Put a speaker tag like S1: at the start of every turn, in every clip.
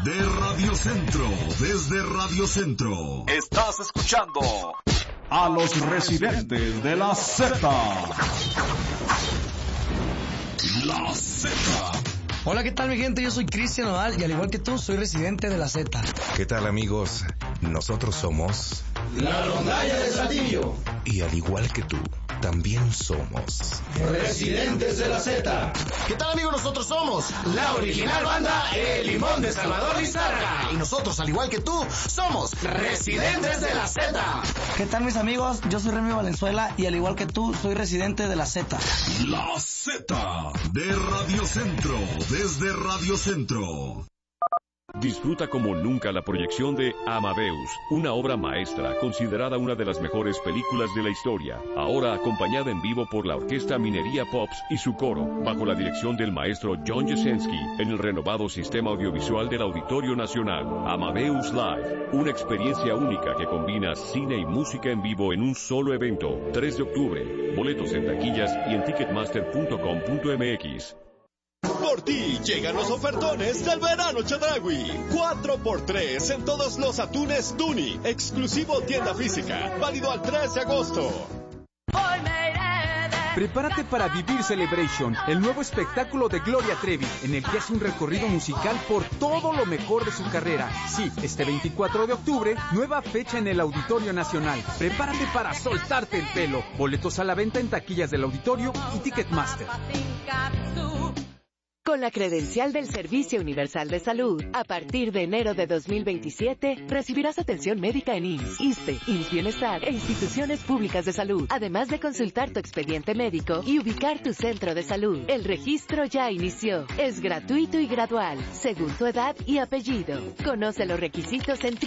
S1: de Radio Centro, desde Radio Centro. Estás escuchando
S2: a los residentes de la Z.
S1: La Z.
S3: Hola, ¿qué tal, mi gente? Yo soy Cristian Nodal y al igual que tú, soy residente de la Z.
S4: ¿Qué tal, amigos? Nosotros somos...
S5: La Rondalla de Saltillo.
S4: Y al igual que tú, también somos...
S5: Residentes de la Z.
S6: ¿Qué tal, amigos? Nosotros somos...
S5: La original banda El Limón de Salvador Lizárraga.
S6: Y nosotros, al igual que tú, somos...
S5: Residentes de la Z.
S3: ¿Qué tal, mis amigos? Yo soy Remy Valenzuela y al igual que tú, soy residente de la Z.
S1: La Z de Radio Centro, desde Radio Centro.
S7: Disfruta como nunca la proyección de Amadeus, una obra maestra considerada una de las mejores películas de la historia, ahora acompañada en vivo por la Orquesta Minería Pops y su coro, bajo la dirección del maestro John Jasenski, en el renovado sistema audiovisual del Auditorio Nacional. Amadeus Live, una experiencia única que combina cine y música en vivo en un solo evento. 3 de octubre, boletos en taquillas y en ticketmaster.com.mx.
S8: Por ti llegan los ofertones del verano Chedraui. 4x3 en todos los atunes Tuni. Exclusivo tienda física. Válido al 3 de agosto.
S9: Prepárate para vivir Celebration, el nuevo espectáculo de Gloria Trevi, en el que hace un recorrido musical por todo lo mejor de su carrera. Sí, este 24 de octubre, nueva fecha en el Auditorio Nacional. Prepárate para soltarte el pelo. Boletos a la venta en taquillas del Auditorio y Ticketmaster.
S10: Con la credencial del Servicio Universal de Salud, a partir de enero de 2027, recibirás atención médica en IMSS, ISSSTE, IMSS Bienestar e instituciones públicas de salud, además de consultar tu expediente médico y ubicar tu centro de salud. El registro ya inició. Es gratuito y gradual, según tu edad y apellido. Conoce los requisitos en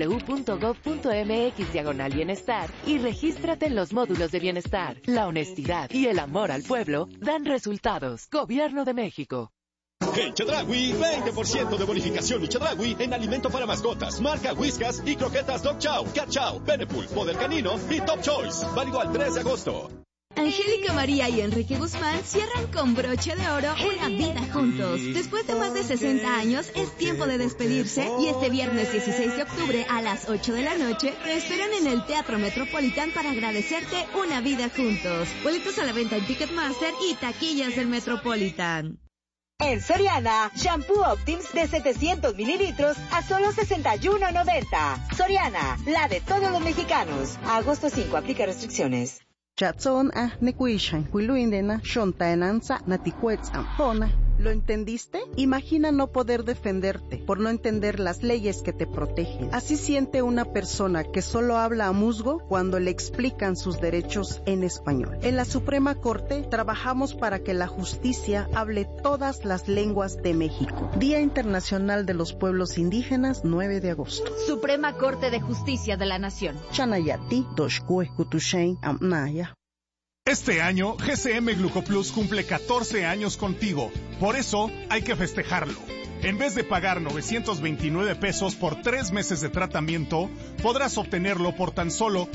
S10: www.gov.mx/bienestar y regístrate en los módulos de bienestar. La honestidad y el amor al pueblo dan resultados. Gobierno de México.
S8: En Chedraui, 20% de bonificación y Chedraui en alimento para mascotas, marca Whiskas y croquetas Dog Chow, Cat Chow, Benepul, Model Canino y Top Choice. Válido al 3 de agosto.
S11: Angélica María y Enrique Guzmán cierran con broche de oro una vida juntos. Después de más de 60 años, es tiempo de despedirse y este viernes 16 de octubre a las 8 de la noche te esperan en el Teatro Metropolitan para agradecerte una vida juntos. Boletos a la venta en Ticketmaster y taquillas del Metropolitan.
S12: En Soriana, shampoo Optims de 700 mililitros a solo $61.90. Soriana, la de todos los mexicanos. A agosto 5, aplica restricciones.
S13: Chatson nekuishan kuiluindena shontaenanza natikuetzampona. ¿Lo entendiste? Imagina no poder defenderte por no entender las leyes que te protegen. Así siente una persona que solo habla a musgo cuando le explican sus derechos en español. En la Suprema Corte trabajamos para que la justicia hable todas las lenguas de México. Día Internacional de los Pueblos Indígenas, 9 de agosto.
S14: Suprema Corte de Justicia de la Nación.
S13: Chanayati, Doshkue, Kutushain, Amnaya.
S15: Este año, GCM Glucoplus cumple 14 años contigo. Por eso, hay que festejarlo. En vez de pagar 929 pesos por 3 meses de tratamiento, podrás obtenerlo por tan solo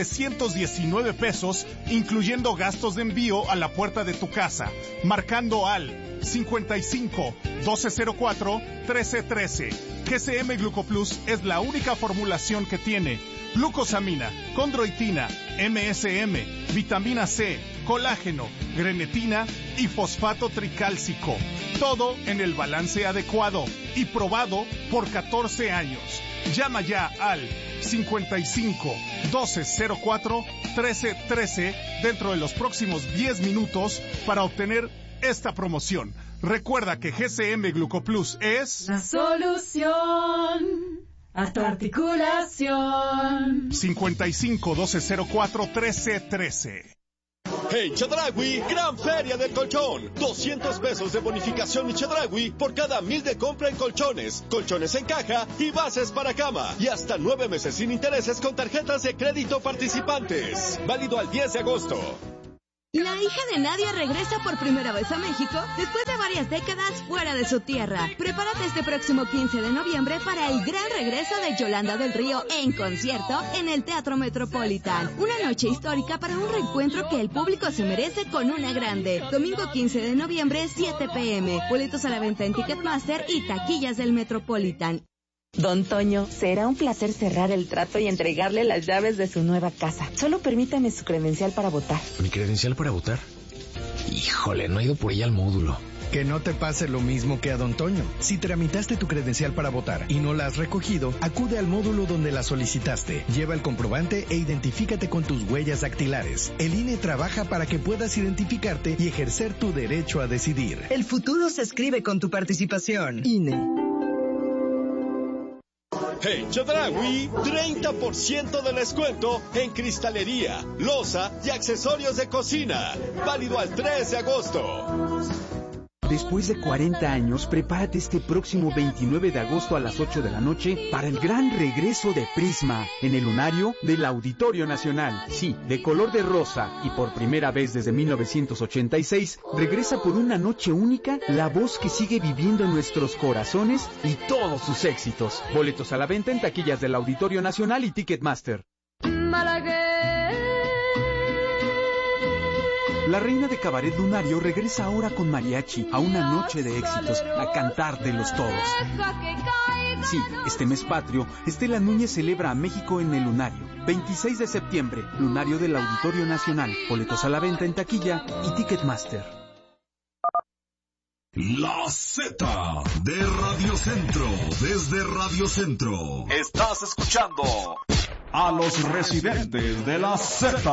S15: 719 pesos, incluyendo gastos de envío a la puerta de tu casa, marcando al 55 1204 1313. GCM Glucoplus es la única formulación que tiene glucosamina, condroitina, MSM, vitamina C, colágeno, grenetina y fosfato tricálcico. Todo en el balance adecuado y probado por 14 años. Llama ya al 55 1204 1313 dentro de los próximos 10 minutos para obtener esta promoción. Recuerda que GCM Glucoplus es
S16: la solución a tu articulación.
S15: 55 1204 1313.
S8: En Chedraui, gran feria del colchón. 200 pesos de bonificación y Chedraui por cada 1,000 de compra en colchones, colchones en caja y bases para cama. Y hasta 9 meses sin intereses con tarjetas de crédito participantes. Válido al 10 de agosto.
S11: La hija de Nadia regresa por primera vez a México después de varias décadas fuera de su tierra. Prepárate este próximo 15 de noviembre para el gran regreso de Yolanda del Río en concierto en el Teatro Metropolitan. Una noche histórica para un reencuentro que el público se merece con una grande. Domingo 15 de noviembre, 7 p.m. Boletos a la venta en Ticketmaster y taquillas del Metropolitan.
S17: Don Toño, será un placer cerrar el trato y entregarle las llaves de su nueva casa. Solo permítame su credencial para votar.
S18: ¿Mi credencial para votar? Híjole, no he ido por ella al módulo.
S19: Que no te pase lo mismo que a Don Toño. Si tramitaste tu credencial para votar y no la has recogido, acude al módulo donde la solicitaste. Lleva el comprobante e identifícate con tus huellas dactilares. El INE trabaja para que puedas identificarte y ejercer tu derecho a decidir.
S20: El futuro se escribe con tu participación.
S19: INE.
S8: En Chedraui, 30% de descuento en cristalería, loza y accesorios de cocina. Válido al 3 de agosto.
S9: Después de 40 años, prepárate este próximo 29 de agosto a las 8 de la noche para el gran regreso de Prisma en el lunario del Auditorio Nacional. Sí, de color de rosa y por primera vez desde 1986, regresa por una noche única la voz que sigue viviendo en nuestros corazones y todos sus éxitos. Boletos a la venta en taquillas del Auditorio Nacional y Ticketmaster. La reina de cabaret lunario regresa ahora con mariachi a una noche de éxitos, a cantártelos todos. Sí, este mes patrio, Estela Núñez celebra a México en el lunario. 26 de septiembre, lunario del Auditorio Nacional. Boletos a la venta en taquilla y Ticketmaster.
S1: La Z de Radio Centro, desde Radio Centro.
S2: Estás escuchando a los residentes de la Z.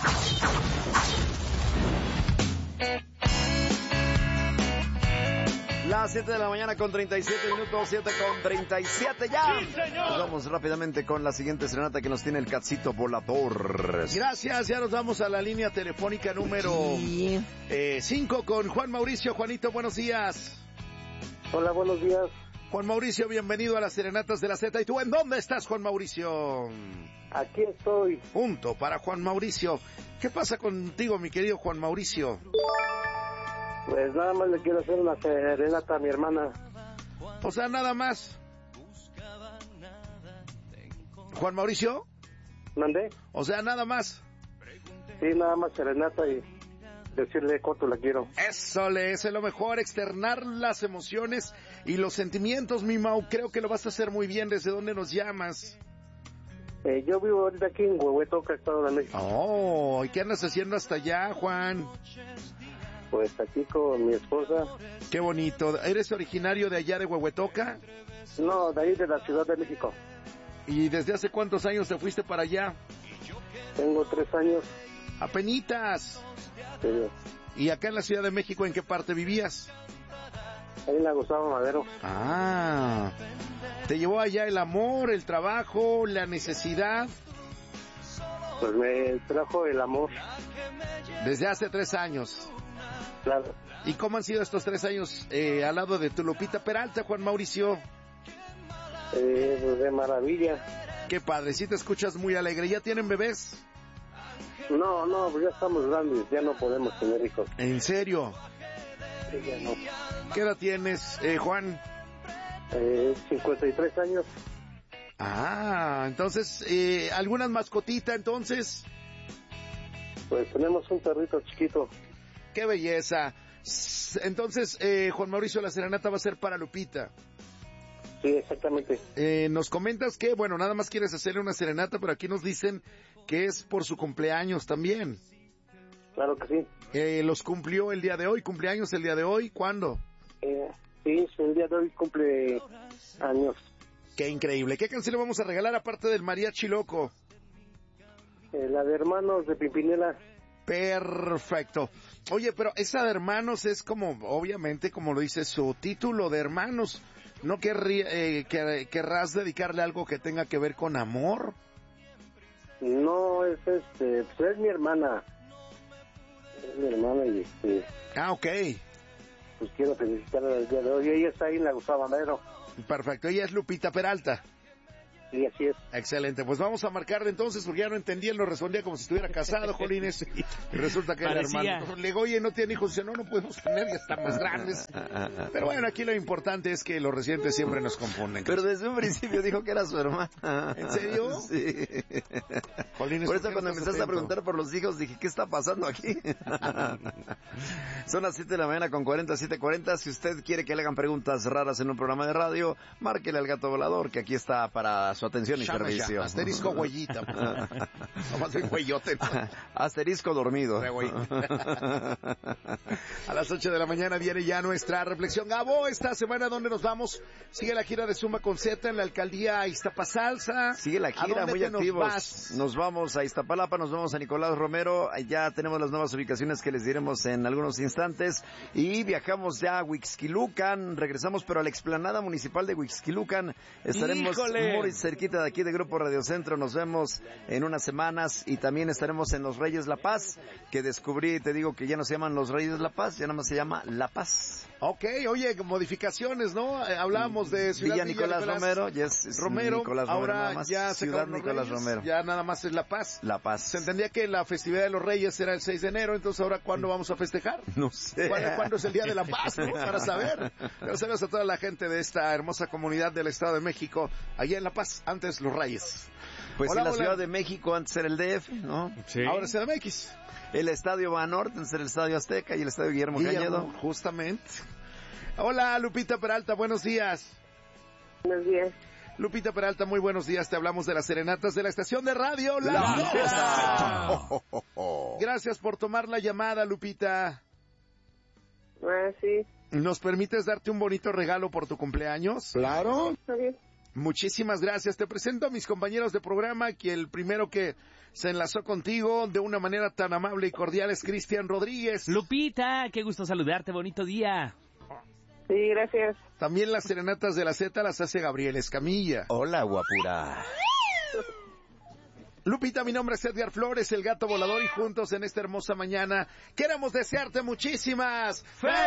S21: Las 7 de la mañana con 37 minutos, 7 con 37 ya.
S22: Sí, señor.
S21: Nos vamos rápidamente con la siguiente serenata que nos tiene el Cacito Volador.
S22: Gracias, ya nos vamos a la línea telefónica número 5 con Juan Mauricio. Juanito, buenos días.
S23: Hola, buenos días.
S22: Juan Mauricio, bienvenido a las serenatas de la Z. ¿Y tú en dónde estás, Juan Mauricio?
S23: Aquí estoy.
S22: Punto para Juan Mauricio. ¿Qué pasa contigo, mi querido Juan Mauricio?
S23: Pues nada más le quiero hacer una serenata a mi hermana.
S22: O sea, nada más. Juan Mauricio.
S23: ¿Mandé?
S22: O sea, nada más.
S23: Sí, nada más serenata y decirle cuánto la quiero.
S22: Eso es lo mejor, externar las emociones y los sentimientos, mi Mau. Creo que lo vas a hacer muy bien. ¿Desde dónde nos llamas?
S23: Yo vivo ahorita aquí en Huehuetoca, Estado de México.
S22: Oh, ¿y qué andas haciendo hasta allá, Juan?
S23: Pues aquí con mi esposa.
S22: Qué bonito. ¿Eres originario de allá de Huehuetoca?
S23: No, de ahí de la Ciudad de México.
S22: ¿Y desde hace cuántos años te fuiste para allá?
S23: Tengo 3 años.
S22: ¡Apenitas!
S23: Sí.
S22: ¿Y acá en la Ciudad de México en qué parte vivías?
S23: Ahí en la Gustavo Madero.
S22: Ah, ¿te llevó allá el amor, el trabajo, la necesidad?
S23: Pues me trajo el amor.
S22: Desde hace 3 años.
S23: Claro.
S22: ¿Y cómo han sido estos 3 años al lado de tu Lupita Peralta, Juan Mauricio?
S23: Pues de maravilla.
S22: Qué padre, sí te escuchas muy alegre. ¿Ya tienen bebés?
S23: No, pues ya estamos grandes, ya no podemos tener hijos.
S22: ¿En serio?
S23: Sí, ya no.
S22: ¿Qué edad tienes, Juan?
S23: 53 años.
S22: Ah, entonces, ¿alguna mascotita entonces?
S23: Pues tenemos un perrito chiquito.
S22: ¡Qué belleza! Entonces, Juan Mauricio, la serenata va a ser para Lupita.
S23: Sí, exactamente.
S22: Nos comentas que, bueno, nada más quieres hacerle una serenata, pero aquí nos dicen que es por su cumpleaños también.
S23: Claro que sí.
S22: ¿Los cumplió el día de hoy? ¿Cumpleaños el día de hoy? ¿Cuándo?
S23: Sí, el día de hoy cumple años.
S22: ¡Qué increíble! ¿Qué canción le vamos a regalar aparte del Mariachi Loco?
S23: La de Hermanos de Pimpinela.
S22: Perfecto. Oye, pero esa de Hermanos es como, obviamente, como lo dice su título, de Hermanos. ¿No querrás dedicarle algo que tenga que ver con amor?
S23: No, es pues es mi hermana. Es mi hermana y
S22: ok.
S23: Pues quiero felicitarla el día de hoy. Ella está ahí en la Gustavo Madero.
S22: Perfecto. Ella es Lupita Peralta.
S23: Sí, así es.
S22: Excelente, pues vamos a marcarle entonces, porque ya no entendía, él nos respondía como si estuviera casado, Jolines, y resulta que era hermano. Le digo, oye, ¿no tiene hijos? Dice, no podemos tener, ya están más grandes. Pero bueno, aquí lo importante es que los residentes siempre nos confunden.
S21: Pero desde un principio dijo que era su hermana.
S22: ¿En serio?
S21: Sí.
S22: Jolines,
S21: por eso cuando empezaste a preguntar por los hijos, dije, ¿qué está pasando aquí? Son las 7 de la mañana con 40, 7:40. Si usted quiere que le hagan preguntas raras en un programa de radio, márquele al Gato Volador, que aquí está para su atención y servicio.
S22: Ya. Asterisco huellita. Nomás el huellote.
S21: Asterisco dormido.
S22: A las 8 de la mañana viene ya nuestra reflexión. Gabo, esta semana, ¿dónde nos vamos? Sigue la gira de Zumba con Z en la alcaldía Iztapasalsa.
S21: Sigue la gira, muy activos. Nos vamos a Iztapalapa, nos vamos a Nicolás Romero. Ya tenemos las nuevas ubicaciones que les diremos en algunos instantes. Y viajamos ya a Huixquilucan. Regresamos, pero a la explanada municipal de Huixquilucan. Estaremos muy cerquita de aquí de Grupo Radio Centro. Nos vemos en unas semanas. Y también estaremos en Los Reyes La Paz, que descubrí, te digo que ya no se llaman Los Reyes La Paz, ya nada más se llama La Paz.
S22: Ok, oye, modificaciones, ¿no? Hablábamos de Ciudad
S21: Villa Nicolás Romero, ya es
S22: Romero,
S21: Nicolás
S22: ahora
S21: Romero, nada más.
S22: ya
S21: Ciudad Nicolás Romero.
S22: Ya nada más es La Paz.
S21: La Paz.
S22: Se entendía que la festividad de los Reyes era el 6 de enero, entonces ahora ¿cuándo vamos a festejar?
S21: No sé.
S22: ¿Cuándo es el Día de la Paz, no? Para saber. Pero saludos a toda la gente de esta hermosa comunidad del Estado de México, allá en La Paz, antes los Reyes.
S21: Pues hola, en la Ciudad de México antes era el DF, ¿no?
S22: Sí. Ahora es CDMX.
S21: El Estadio Banorte, antes era el Estadio Azteca y el Estadio Guillermo Cañedo.
S22: Justamente. Hola, Lupita Peralta, buenos días.
S4: Buenos días.
S22: Lupita Peralta, muy buenos días. Te hablamos de las serenatas de la estación de radio La Fiesta. Gracias por tomar la llamada, Lupita.
S4: Sí.
S22: ¿Nos permites darte un bonito regalo por tu cumpleaños?
S4: Claro. Está bien.
S22: Muchísimas gracias. Te presento a mis compañeros de programa, que el primero que se enlazó contigo de una manera tan amable y cordial es Cristian Rodríguez.
S5: Lupita, qué gusto saludarte, bonito día.
S4: Sí, gracias.
S22: También las serenatas de la Z las hace Gabriel Escamilla.
S21: Hola, guapura.
S22: Lupita, mi nombre es Edgar Flores, el Gato Volador, y juntos en esta hermosa mañana queremos desearte muchísimas